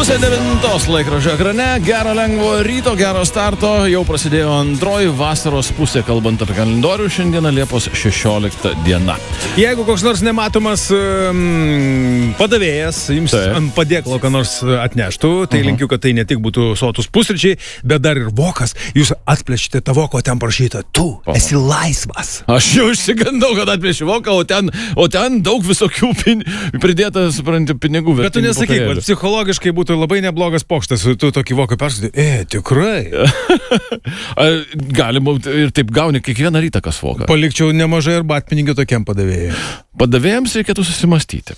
8:30 laikrodžio ekrane, gero lengvo ryto, gero starto, jau prasidėjo antroji vasaros pusė, kalbant apie kalendorių, šiandieną Liepos 16 diena. Jeigu koks nors nematomas padavėjas jums ant padėklo ką nors atneštų, tai linkiu, kad tai ne tik būtų sotus pusryčiai, bet dar ir vokas, jūs atplėšite tą voką, o ten parašyta, tu esi laisvas. Aš jau išsigandau, kad atplėšiu voką, o ten daug visokių pridėta, supranti, pinigų. Bet tu nesakyk, kad psichologiškai būtų labai neblogas pokštas, tu tokį voką perskaitai, tikrai. Galima ir taip gauni kiekvieną rytą kas voką. Palikčiau nemažai ir batpinigių tokiam padavėjui. Padavėjams reikėtų susimastyti.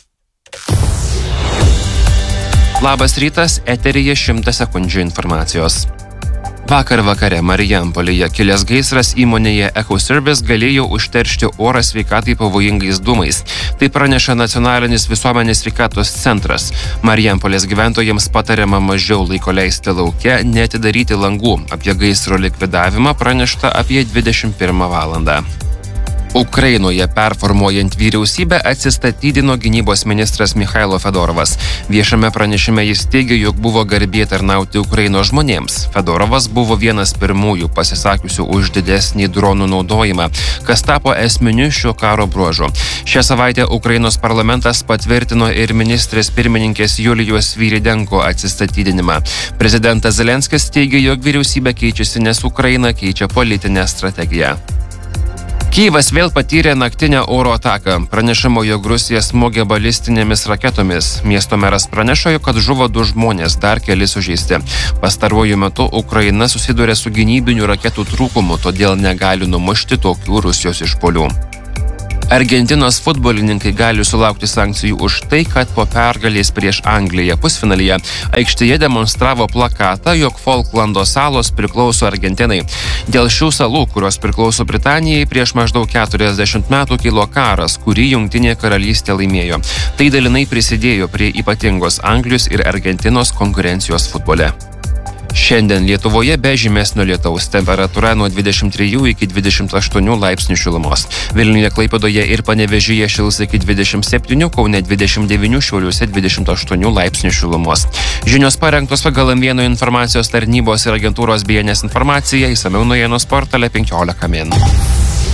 Labas rytas, eteryje 100 sekundžių informacijos. Vakar vakare Marijampolėje kilęs gaisras įmonėje Ecoservice galėjo užteršti orą sveikatai pavojingais dūmais. Tai praneša Nacionalinis visuomenės sveikatos centras. Marijampolės gyventojams patariama mažiau laiko leisti lauke, neatidaryti langų. Apie gaisro likvidavimą pranešta apie 21 valandą. Ukrainoje performuojant vyriausybę atsistatydino gynybos ministras Michailo Fedorovas. Viešame pranešime jis teigė, jog buvo garbė tarnauti Ukrainos žmonėms. Fedorovas buvo vienas pirmųjų pasisakiusių už didesnį dronų naudojimą, kas tapo esminiu šio karo bruožu. Šią savaitę Ukrainos parlamentas patvirtino ir ministrės pirmininkės Julijos Sviridenko atsistatydinimą. Prezidentas Zelenskis teigė, jog vyriausybė keičiasi, nes Ukraina keičia politinę strategiją. Kyjivas vėl patyrė naktinę oro ataką. Pranešama, jog Rusija smogė balistinėmis raketomis. Miesto meras praneša, kad žuvo 2 žmonės, dar keli sužeisti. Pastaruoju metu Ukraina susiduria su gynybinių raketų trūkumu, todėl negali numušti tokių Rusijos išpuolių. Argentinos futbolininkai gali sulaukti sankcijų už tai, kad po pergalės prieš Angliją pusfinalyje aikštėje demonstravo plakatą, jog Folklando salos priklauso Argentinai. Dėl šių salų, kurios priklauso Britanijai, prieš maždaug 40 metų kilo karas, kurį Jungtinė karalystė laimėjo. Tai dalinai prisidėjo prie ypatingos Anglijos ir Argentinos konkurencijos futbole. Šiandien Lietuvoje be žymesnio lietaus, temperatūra nuo 23 iki 28 laipsnių šilumos. Vilniuje, Klaipėdoje ir Panevėžyje šils iki 27, Kaune 29, Šiauliuose 28 laipsnių šilumos. Žinios parengtos pagal M1 informacijos tarnybos ir agentūros BNS informaciją, išsamiau naujienų portale 15 min.